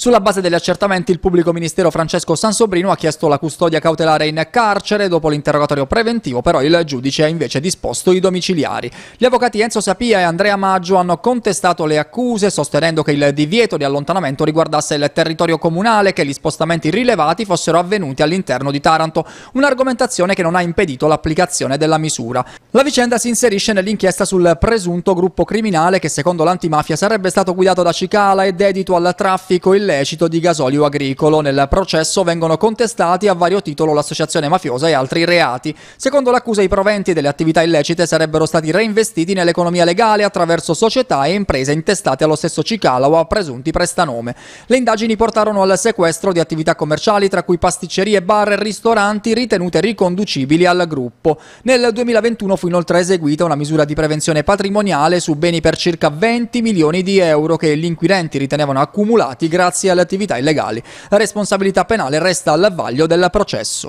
Sulla base degli accertamenti, il pubblico ministero Francesco Sansobrino ha chiesto la custodia cautelare in carcere. Dopo l'interrogatorio preventivo, però, il giudice ha invece disposto i domiciliari. Gli avvocati Enzo Sapia e Andrea Maggio hanno contestato le accuse, sostenendo che il divieto di allontanamento riguardasse il territorio comunale, che gli spostamenti rilevati fossero avvenuti all'interno di Taranto, un'argomentazione che non ha impedito l'applicazione della misura. La vicenda si inserisce nell'inchiesta sul presunto gruppo criminale che, secondo l'antimafia, sarebbe stato guidato da Cicala e dedito al traffico illecito di gasolio agricolo. Nel processo vengono contestati a vario titolo l'associazione mafiosa e altri reati. Secondo l'accusa, i proventi delle attività illecite sarebbero stati reinvestiti nell'economia legale attraverso società e imprese intestate allo stesso Cicala o a presunti prestanome. Le indagini portarono al sequestro di attività commerciali, tra cui pasticcerie, bar e ristoranti ritenute riconducibili al gruppo. Nel 2021 fu inoltre eseguita una misura di prevenzione patrimoniale su beni per circa 20 milioni di euro che gli inquirenti ritenevano accumulati grazie alle attività illegali. La responsabilità penale resta al vaglio del processo.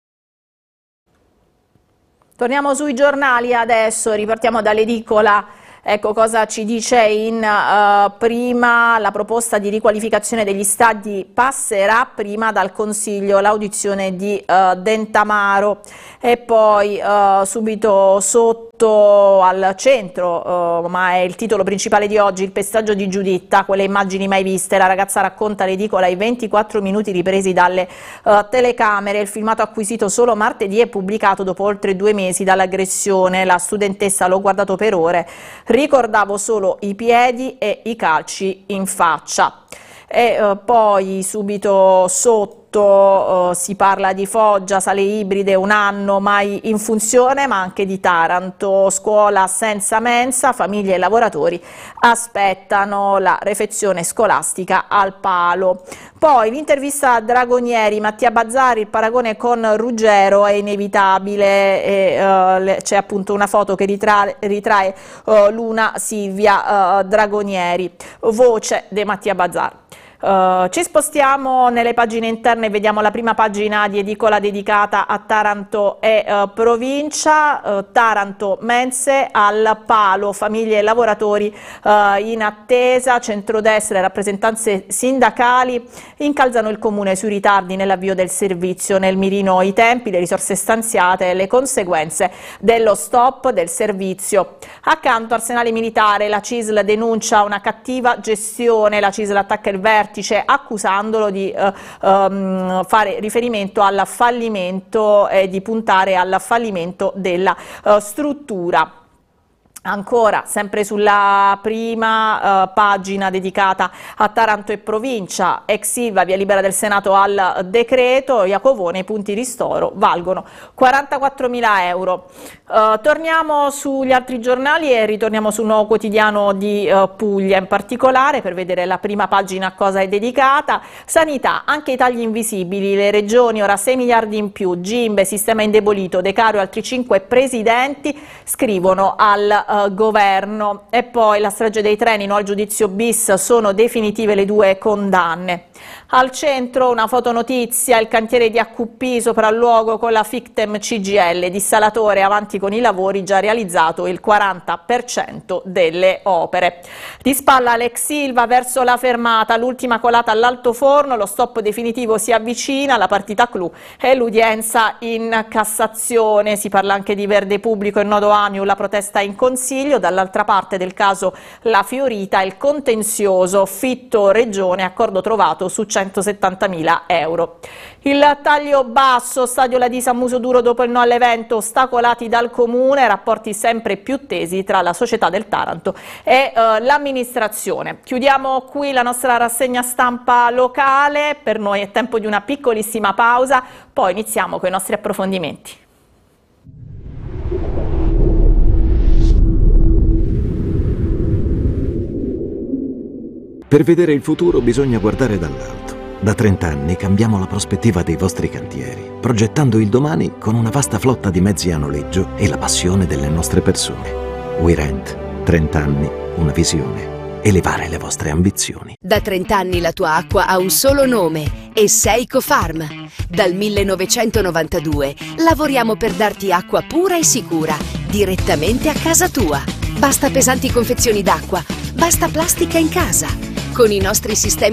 Torniamo sui giornali adesso, ripartiamo dall'edicola. Ecco cosa ci dice in prima: la proposta di riqualificazione degli stadi passerà prima dal Consiglio l'audizione di Dentamaro, e poi subito sotto al centro, ma è il titolo principale di oggi, il pestaggio di Giuditta, quelle immagini mai viste. La ragazza racconta all'edicola i 24 minuti ripresi dalle telecamere. Il filmato acquisito solo martedì è pubblicato dopo oltre 2 mesi dall'aggressione. La studentessa: l'ho guardato per ore, ricordavo solo i piedi e i calci in faccia. E poi subito sotto si parla di Foggia, sale ibride, 1 anno mai in funzione, ma anche di Taranto, scuola senza mensa, famiglie e lavoratori aspettano la refezione scolastica al palo. Poi l'intervista a Dragonieri, Mattia Bazzari: il paragone con Ruggero è inevitabile, e c'è appunto una foto che ritrae Luna Silvia Dragonieri, voce di Mattia Bazzari. Ci spostiamo nelle pagine interne e vediamo la prima pagina di edicola dedicata a Taranto e provincia. Taranto, mense al palo, famiglie e lavoratori in attesa, centrodestra e rappresentanze sindacali incalzano il comune sui ritardi nell'avvio del servizio, nel mirino i tempi, le risorse stanziate e le conseguenze dello stop del servizio. Accanto Arsenale Militare, la CISL denuncia una cattiva gestione, la CISL attacca il vertice accusandolo di fare riferimento al fallimento e di puntare al fallimento della struttura. Ancora, sempre sulla prima pagina dedicata a Taranto e provincia, ex Ilva, via libera del Senato al decreto, Iacovone, i punti ristoro valgono 44.000 euro. Torniamo sugli altri giornali e ritorniamo sul Nuovo Quotidiano di Puglia in particolare per vedere la prima pagina a cosa è dedicata. Sanità, anche i tagli invisibili, le regioni ora 6 miliardi in più, Gimbe, sistema indebolito, De Caro e altri 5 presidenti scrivono al governo. E poi la strage dei treni, no al giudizio bis, sono definitive le 2 condanne. Al centro una fotonotizia, il cantiere di AQP sopralluogo con la Fictem CGL, dissalatore avanti con i lavori, già realizzato il 40% delle opere. Di spalla l'ex Silva verso la fermata, l'ultima colata all'altoforno, lo stop definitivo si avvicina, la partita clou e l'udienza in Cassazione. Si parla anche di verde pubblico e nodo Amiu, la protesta in Consiglio. Dall'altra parte del caso La Fiorita, il contenzioso Fitto Regione, accordo trovato su 170.000 euro. Il taglio basso, stadio Ladisa muso duro dopo il no all'evento, ostacolati dal comune, rapporti sempre più tesi tra la società del Taranto e l'amministrazione. Chiudiamo qui la nostra rassegna stampa locale, per noi è tempo di una piccolissima pausa, poi iniziamo con i nostri approfondimenti. Per vedere il futuro bisogna guardare dall'alto. Da 30 anni cambiamo la prospettiva dei vostri cantieri, progettando il domani con una vasta flotta di mezzi a noleggio e la passione delle nostre persone. WeRent, 30 anni, una visione. Elevare le vostre ambizioni. Da 30 anni la tua acqua ha un solo nome e sei Ecofarm. Dal 1992 lavoriamo per darti acqua pura e sicura, direttamente a casa tua. Basta pesanti confezioni d'acqua, basta plastica in casa. Con i nostri sistemi